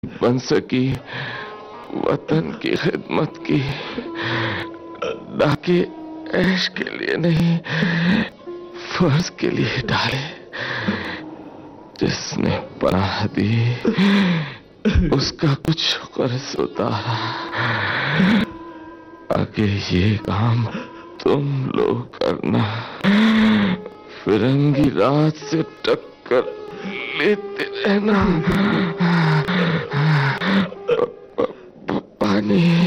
बन सकी, वतन की खिदमत की, ताकि ऐश के लिए नहीं, फर्ज के लिए डाले। जिसने पनाह दी उसका कुछ कर्ज उतारा। आगे ये काम तुम लोग करना, फिरंगी रात से टक्कर लेते रहना। पानी